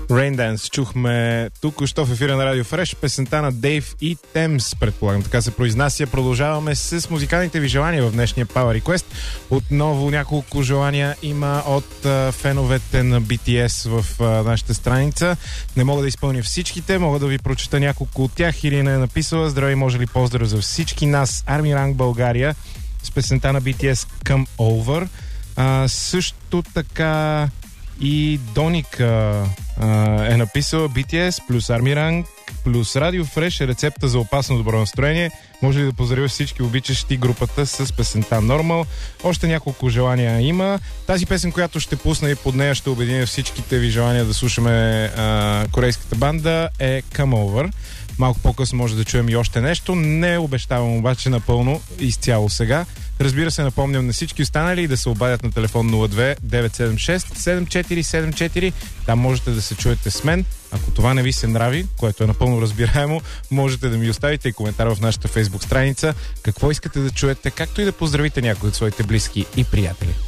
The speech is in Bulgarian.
Rain Dance чухме тук, що в ефира на Радио Фреш, песента на Дейв и Темс, предполагам, така се произнася. Продължаваме с музикалните ви желания в днешния Power Request. Отново няколко желания има от феновете на BTS в нашата страница. Не мога да изпълня всичките, мога да ви прочета няколко от тях. Ирина е написала: здравей, може ли поздрав за всички нас, Арми Ранг България, с песента на BTS Come Over. Също така и Доник е написала: BTS плюс Арми Ранг плюс Радио Фреш е рецепта за опасно добро настроение. Може ли да поздравя всички обичащи групата с песента Normal? Още няколко желания има. Тази песен, която ще пусна и под нея ще обединя всичките ви желания да слушаме корейската банда, е Come Over. Малко по-късно може да чуем и още нещо. Не обещавам обаче напълно изцяло сега. Разбира се, напомням на всички останали да се обадят на телефон 02-976-7474. Там можете да се чуете с мен. Ако това не ви се нрави, което е напълно разбираемо, можете да ми оставите и коментар в нашата Facebook страница. Какво искате да чуете, както и да поздравите някой от своите близки и приятели.